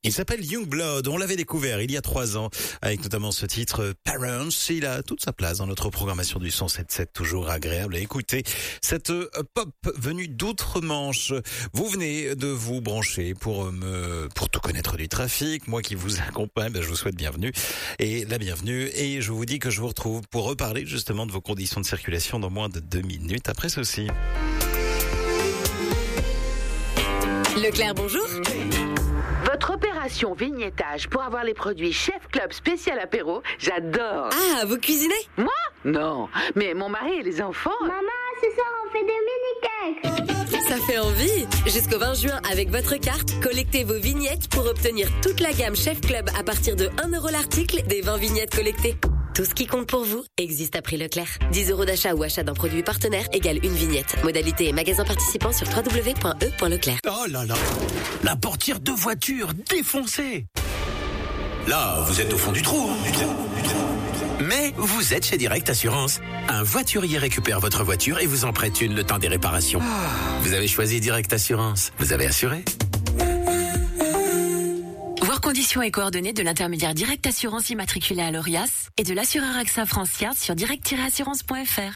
Il s'appelle Youngblood, on l'avait découvert il y a 3 ans, avec notamment ce titre Parents. Il a toute sa place dans notre programmation du 107.7, toujours agréable à écouter. Cette pop venue d'outre-Manche, vous venez de vous brancher pour tout connaître du trafic. Moi qui vous accompagne, je vous souhaite bienvenue et je vous dis que je vous retrouve pour reparler justement de vos conditions de circulation dans moins de 2 minutes après ceci. Leclerc, bonjour. Votre opération vignettage pour avoir les produits Chef Club spécial apéro, j'adore. Ah, vous cuisinez? Moi? Non, mais mon mari et les enfants... Maman, ce soir on fait des mini-cakes. Ça fait envie. Jusqu'au 20 juin, avec votre carte, collectez vos vignettes pour obtenir toute la gamme Chef Club à partir de 1 € l'article des 20 vignettes collectées. Tout ce qui compte pour vous existe à prix Leclerc. 10 € d'achat ou achat d'un produit partenaire égale une vignette. Modalité et magasin participant sur www.e.leclerc. Oh là là, la portière de voiture défoncée. Là, vous êtes au fond du trou. Mais vous êtes chez Direct Assurance. Un voiturier récupère votre voiture et vous en prête une le temps des réparations. Vous avez choisi Direct Assurance. Vous avez assuré. Voir conditions et coordonnées de l'intermédiaire Direct Assurance immatriculé à l'ORIAS et de l'assureur AXA France Yard sur direct-assurance.fr.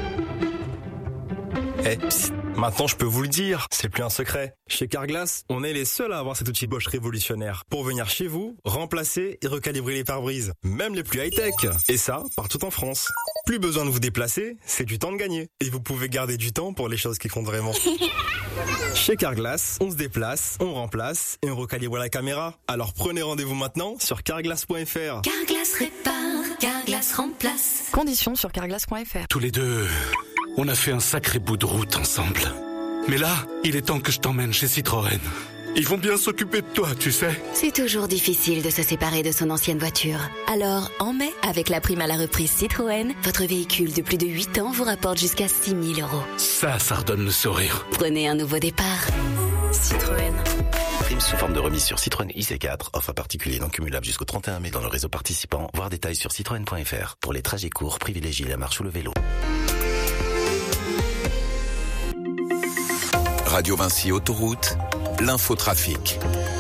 Psst, maintenant je peux vous le dire, c'est plus un secret. Chez Carglass, on est les seuls à avoir cet outil Bosch révolutionnaire pour venir chez vous, remplacer et recalibrer les pare-brises, même les plus high-tech. Et ça, partout en France. Plus besoin de vous déplacer, c'est du temps de gagner. Et vous pouvez garder du temps pour les choses qui comptent vraiment. Chez Carglass, on se déplace, on remplace et on recalibre la caméra. Alors prenez rendez-vous maintenant sur carglass.fr. Carglass répare, Carglass remplace. Conditions sur carglass.fr. Tous les deux, on a fait un sacré bout de route ensemble. Mais là, il est temps que je t'emmène chez Citroën. Ils vont bien s'occuper de toi, tu sais. C'est toujours difficile de se séparer de son ancienne voiture. Alors, en mai, avec la prime à la reprise Citroën, votre véhicule de plus de 8 ans vous rapporte jusqu'à 6 000 €. Ça redonne le sourire. Prenez un nouveau départ. Citroën. Prime sous forme de remise sur Citroën IC4. Offre à particulier non cumulable jusqu'au 31 mai dans le réseau participant. Voir détails sur citroën.fr. Pour les trajets courts, privilégiez la marche ou le vélo. Radio Vinci Autoroute, l'infotrafic.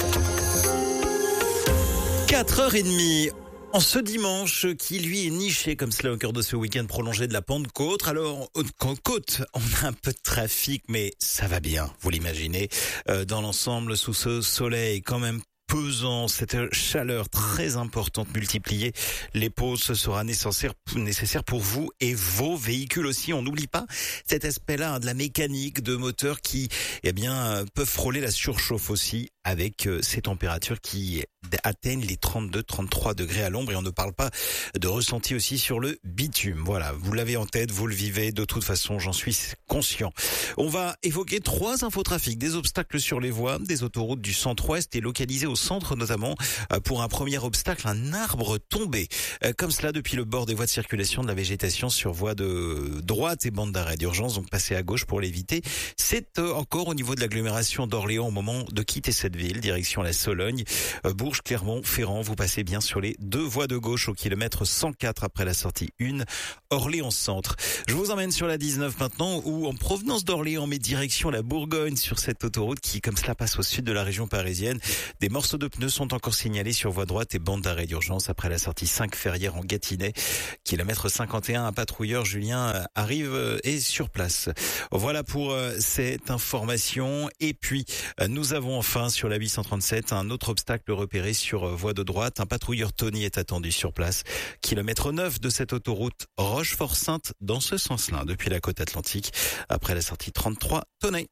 4h30 en ce dimanche qui lui est niché comme cela au cœur de ce week-end prolongé de la Pentecôte. Alors, en côte, on a un peu de trafic, mais ça va bien, vous l'imaginez. Dans l'ensemble, sous ce soleil quand même pesant, cette chaleur très importante multipliée, les pauses sera nécessaire pour vous et vos véhicules aussi. On n'oublie pas cet aspect-là de la mécanique de moteur qui, peuvent frôler la surchauffe aussi avec ces températures qui atteignent les 32-33 degrés à l'ombre et on ne parle pas de ressenti aussi sur le bitume. Voilà, vous l'avez en tête, vous le vivez de toute façon, j'en suis conscient. On va évoquer 3 infotrafics, des obstacles sur les voies, des autoroutes du centre-ouest et localisés au centre notamment. Pour un premier obstacle, un arbre tombé. Comme cela depuis le bord des voies de circulation, de la végétation sur voie de droite et bande d'arrêt d'urgence, donc passez à gauche pour l'éviter. C'est encore au niveau de l'agglomération d'Orléans au moment de quitter cette ville, direction la Sologne, Bourges, Clermont, Ferrand, vous passez bien sur les 2 voies de gauche au kilomètre 104 après la sortie 1, Orléans Centre. Je vous emmène sur la 19 maintenant où en provenance d'Orléans mais direction la Bourgogne sur cette autoroute qui comme cela passe au sud de la région parisienne. Des morceaux de pneus sont encore signalés sur voie droite et bande d'arrêt d'urgence après la sortie 5 Ferrières en Gâtinais. Kilomètre 51, un patrouilleur Julien arrive et sur place. Voilà pour cette information. Et puis nous avons enfin sur la 837 un autre obstacle repéré sur voie de droite. Un patrouilleur Tony est attendu sur place. Kilomètre 9 de cette autoroute Rochefort-Sainte dans ce sens-là depuis la côte atlantique après la sortie 33 Tonnet.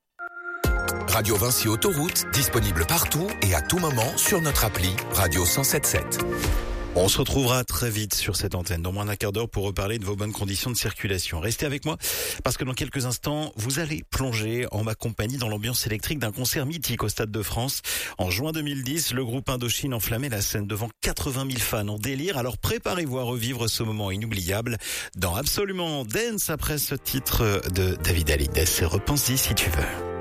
Radio Vinci Autoroute, disponible partout et à tout moment sur notre appli Radio 107.7. On se retrouvera très vite sur cette antenne, dans moins d'un quart d'heure pour reparler de vos bonnes conditions de circulation. Restez avec moi parce que dans quelques instants, vous allez plonger en ma compagnie dans l'ambiance électrique d'un concert mythique au Stade de France. En juin 2010, le groupe Indochine enflammait la scène devant 80 000 fans en délire. Alors préparez-vous à revivre ce moment inoubliable dans Absolument Dance après ce titre de David Hallyday. Repense-y si tu veux.